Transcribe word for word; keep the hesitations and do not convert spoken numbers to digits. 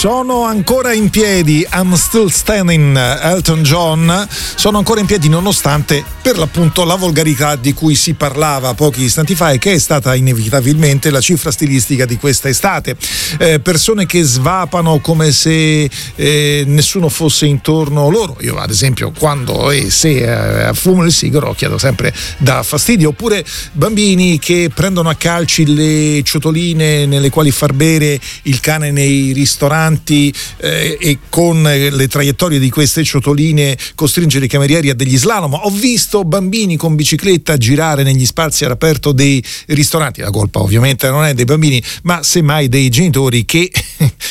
Sono ancora in piedi, I'm still standing, Elton John. Sono ancora in piedi nonostante per l'appunto la volgarità di cui si parlava pochi istanti fa e che è stata inevitabilmente la cifra stilistica di questa estate. Eh, persone che svapano come se eh, nessuno fosse intorno loro. Io ad esempio quando e se eh, fumo il sigaro chiedo sempre da fastidio. Oppure bambini che prendono a calci le ciotoline nelle quali far bere il cane nei ristoranti eh, e con le traiettorie di queste ciotoline costringere i camerieri a degli slalom. Ho visto bambini con bicicletta girare negli spazi all'aperto dei ristoranti. La colpa ovviamente non è dei bambini, ma semmai dei genitori che